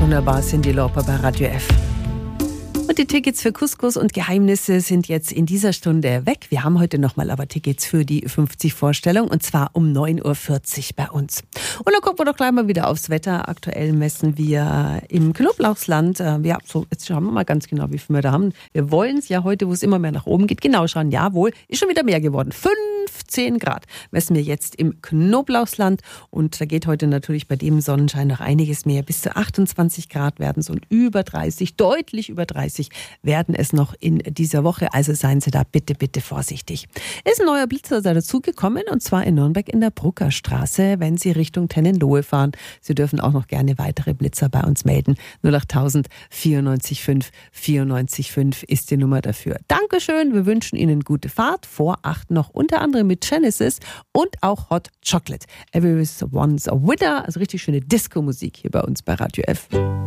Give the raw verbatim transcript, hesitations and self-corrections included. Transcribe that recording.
Wunderbar, Cyndi Lauper bei Radio F. Und die Tickets für Couscous und Geheimnisse sind jetzt in dieser Stunde weg. Wir haben heute nochmal aber Tickets für die fünfzig-Vorstellung und zwar um neun Uhr vierzig bei uns. Und dann gucken wir doch gleich mal wieder aufs Wetter. Aktuell messen wir im Knoblauchsland. Ja, so, jetzt schauen wir mal ganz genau, wie viel wir da haben. Wir wollen es ja heute, wo es immer mehr nach oben geht, genau schauen. Jawohl, ist schon wieder mehr geworden. fünfzehn Grad messen wir jetzt im Knoblauchsland. Und da geht heute natürlich bei dem Sonnenschein noch einiges mehr. Bis zu achtundzwanzig Grad werden es und über dreißig, deutlich über dreißig werden es noch in dieser Woche. Also seien Sie da bitte, bitte vorsichtig. Ist ein neuer Blitzer dazugekommen und zwar in Nürnberg in der Bruckerstraße, wenn Sie Richtung Tennenlohe fahren. Sie dürfen auch noch gerne weitere Blitzer bei uns melden. null acht tausend vierundneunzig fünf vierundneunzig fünf ist die Nummer dafür. Dankeschön, wir wünschen Ihnen gute Fahrt. Vor acht noch unter anderem mit Genesis und auch Hot Chocolate. Everyone's a Winner, also richtig schöne Disco-Musik hier bei uns bei Radio F.